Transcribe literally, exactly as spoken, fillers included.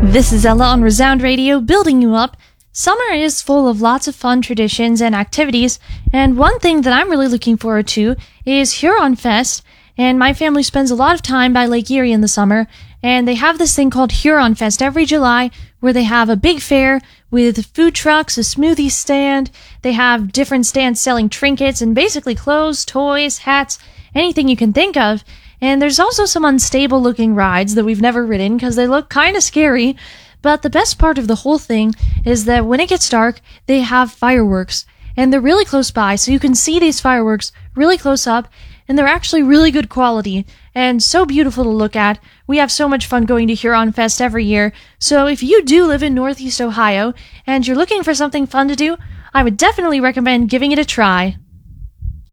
This is Ella on Resound Radio, building you up. Summer is full of lots of fun traditions and activities, and one thing that I'm really looking forward to is Huron Fest, and my family spends a lot of time by Lake Erie in the summer, and they have this thing called Huron Fest every July, where they have a big fair with food trucks, a smoothie stand, they have different stands selling trinkets, and basically clothes, toys, hats, anything you can think of. And there's also some unstable-looking rides that we've never ridden because they look kind of scary. But the best part of the whole thing is that when it gets dark, they have fireworks. And they're really close by, so you can see these fireworks really close up. And they're actually really good quality and so beautiful to look at. We have so much fun going to Huron Fest every year. So if you do live in Northeast Ohio and you're looking for something fun to do, I would definitely recommend giving it a try.